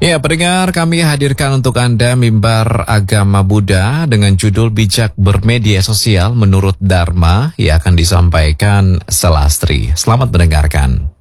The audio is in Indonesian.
Ya, pendengar, kami hadirkan untuk Anda mimbar agama Buddha dengan judul Bijak Bermedia Sosial Menurut Dharma yang akan disampaikan Selastri. Selamat mendengarkan.